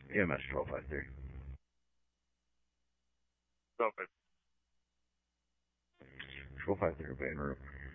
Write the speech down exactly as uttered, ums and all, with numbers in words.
E M S twelve five three. twelve five. twelve five three, obey en route.